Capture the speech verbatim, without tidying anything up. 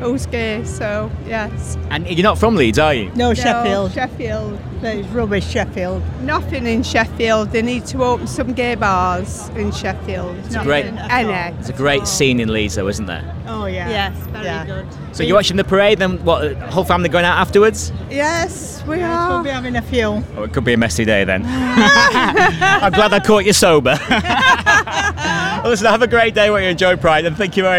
who's gay, so yes. And you're not from Leeds, are you? No, Sheffield. Sheffield. It's rubbish, Sheffield. Nothing in Sheffield. They need to open some gay bars in Sheffield. It's a great, Any. it's a great scene in Leeds, though, isn't there? Oh, yeah. Yes, very Yeah. good. So you're watching the parade, then what? Whole family going out afterwards? Yes, we We'll are. be having a few. Oh, it could be a messy day then. I'm glad I caught you sober. Well, listen, have a great day when you enjoy Pride, and thank you very